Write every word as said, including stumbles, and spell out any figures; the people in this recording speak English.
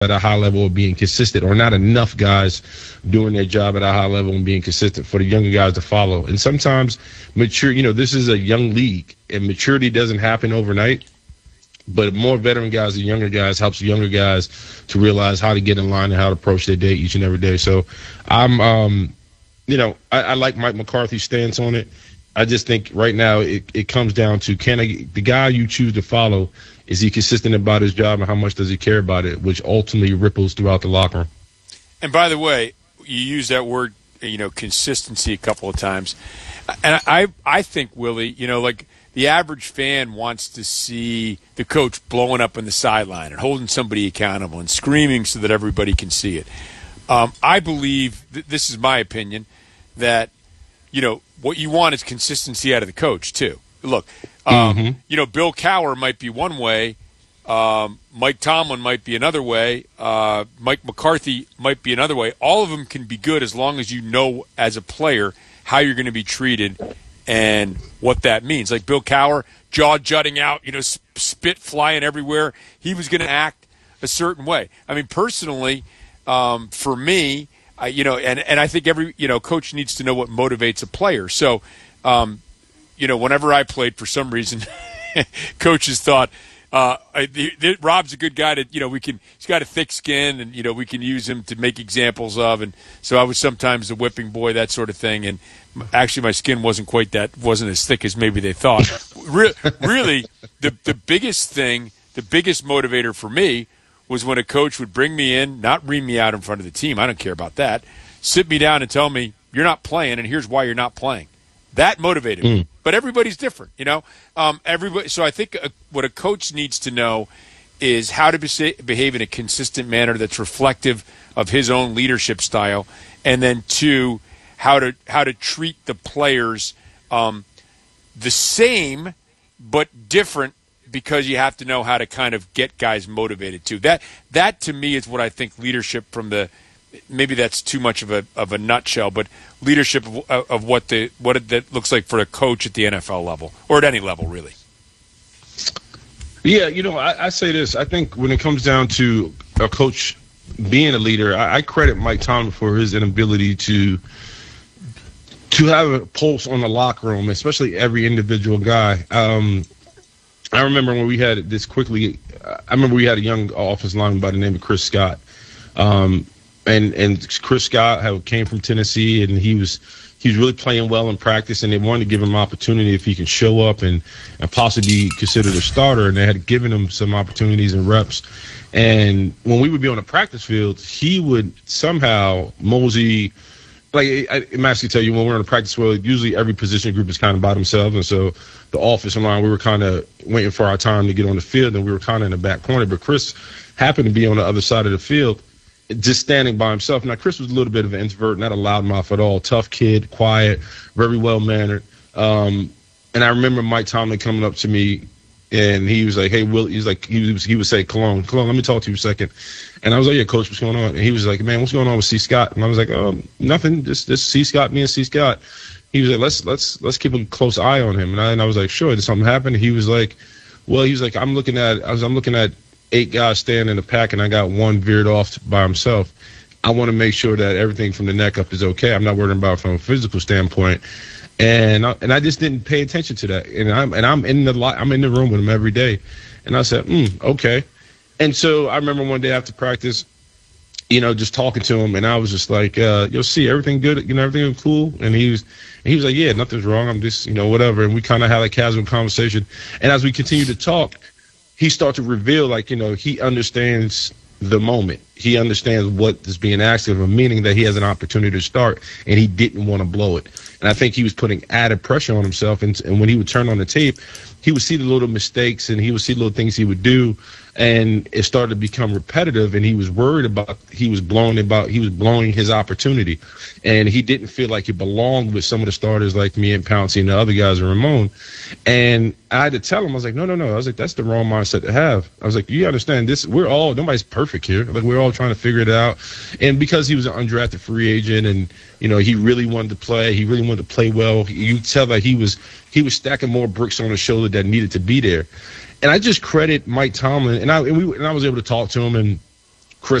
at a high level of being consistent, or not enough guys doing their job at a high level and being consistent for the younger guys to follow. And sometimes mature, you know, this is a young league, and maturity doesn't happen overnight. But more veteran guys and younger guys helps younger guys to realize how to get in line and how to approach their day each and every day. So I'm, um, you know, I, I like Mike McCarthy's stance on it. I just think right now it, it comes down to, can I, the guy you choose to follow, is he consistent about his job and how much does he care about it, which ultimately ripples throughout the locker room. And by the way, you use that word, you know, consistency a couple of times. And I, I think, Willie, you know, like, the average fan wants to see the coach blowing up on the sideline and holding somebody accountable and screaming so that everybody can see it. Um, I believe, th- this is my opinion, that, you know, what you want is consistency out of the coach, too. Look, um, mm-hmm. you know, Bill Cowher might be one way. Um, Mike Tomlin might be another way. Uh, Mike McCarthy might be another way. All of them can be good as long as you know as a player how you're going to be treated and what that means. Like Bill Cowher, jaw jutting out, you know, spit flying everywhere. He was going to act a certain way. I mean, personally, um, for me, I, you know, and, and I think every, you know, coach needs to know what motivates a player. So, um, you know, whenever I played, for some reason, coaches thought, Uh, I, the, the, Rob's a good guy to, you know, we can, he's got a thick skin and, you know, we can use him to make examples of. And so I was sometimes the whipping boy, that sort of thing. And actually my skin wasn't quite that, wasn't as thick as maybe they thought. Re- really, the, the biggest thing, the biggest motivator for me was when a coach would bring me in, not ream me out in front of the team. I don't care about that. Sit me down and tell me, you're not playing and here's why you're not playing. That motivated me. Mm. But everybody's different, you know. Um, everybody. So I think a, what a coach needs to know is how to be, behave in a consistent manner that's reflective of his own leadership style, and then two, how to how to treat the players um, the same but different, because you have to know how to kind of get guys motivated too. That that to me is what I think leadership from the. Maybe that's too much of a of a nutshell, but leadership of, of what the what it that looks like for a coach at the N F L level, or at any level, really. Yeah, you know, I, I say this. I think when it comes down to a coach being a leader, I, I credit Mike Tomlin for his inability to to have a pulse on the locker room, especially every individual guy. Um, I remember when we had this quickly. I remember we had a young offensive lineman by the name of Chris Scott. Um, And and Chris Scott had, came from Tennessee, and he was he was really playing well in practice, and they wanted to give him an opportunity if he can show up and, and possibly be considered a starter, and they had given him some opportunities and reps. And when we would be on the practice field, he would somehow mosey. Like I, I'm actually tell you, when we're on the practice field, usually every position group is kind of by themselves, and so the offensive line, we were kind of waiting for our time to get on the field, and we were kind of in the back corner. But Chris happened to be on the other side of the field, just standing by himself. Now, Chris was a little bit of an introvert, not a loudmouth at all. Tough kid, quiet, very well-mannered. Um, and I remember Mike Tomlin coming up to me, and he was like, hey, Will, he's like, he was, he would say, Cologne, Cologne, let me talk to you a second. And I was like, yeah, Coach, what's going on? And he was like, man, what's going on with C. Scott? And I was like, oh, nothing, just, just C. Scott, me and C. Scott. He was like, let's, let's, let's keep a close eye on him. And I, and I was like, sure, did something happen? He was like, well, he was like, I'm looking at, I was, I'm looking at, eight guys standing in the pack, and I got one veered off by himself. I want to make sure that everything from the neck up is okay. I'm not worried about it from a physical standpoint, and I, and I just didn't pay attention to that. And I'm and I'm in the I'm in the room with him every day, and I said, mm, okay. And so I remember one day after practice, you know, just talking to him, and I was just like, uh, "You'll see, everything good, you know, everything cool." And he was, and he was like, "Yeah, nothing's wrong. I'm just, you know, whatever." And we kind of had a casual conversation, and as we continued to talk, he started to reveal, like, you know, he understands the moment. He understands what is being asked of him, meaning that he has an opportunity to start, and he didn't want to blow it. And I think he was putting added pressure on himself. And, and when he would turn on the tape, he would see the little mistakes, and he would see little things he would do, and it started to become repetitive. And he was worried about he was blowing about he was blowing his opportunity, and he didn't feel like he belonged with some of the starters like me and Pouncey and the other guys and Ramon. And I had to tell him, I was like, no, no, no. I was like, that's the wrong mindset to have. I was like, you understand this? We're all nobody's perfect here. Like, we're all trying to figure it out. And because he was an undrafted free agent, and you know, he really wanted to play. He really wanted to play well. You tell that he was he was stacking more bricks on his shoulder that needed to be there. And I just credit Mike Tomlin, and I and, we, and I was able to talk to him, and